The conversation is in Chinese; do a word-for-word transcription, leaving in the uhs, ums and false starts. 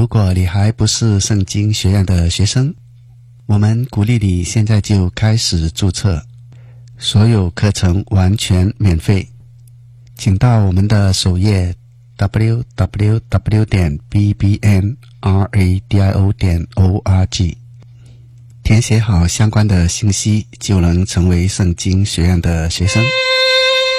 如果你还不是圣经学院的学生，我们鼓励你现在就开始注册，所有课程完全免费。请到我们的首页 double-u double-u double-u 点 b b n radio 点 org， 填写好相关的信息，就能成为圣经学院的学生。